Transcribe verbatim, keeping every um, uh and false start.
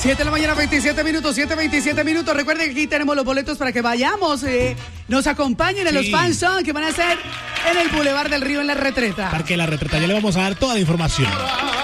siete de la mañana, veintisiete minutos, siete, veintisiete minutos. Recuerden que aquí tenemos los boletos para que vayamos, eh, nos acompañen en sí. los Fan Song que van a ser en el Boulevard del Río en La Retreta. Parque La Retreta, ya le vamos a dar toda la información.